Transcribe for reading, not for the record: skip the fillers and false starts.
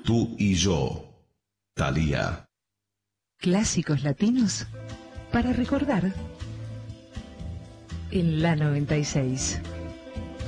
Tú y yo. Thalía. Clásicos latinos para recordar en la 96.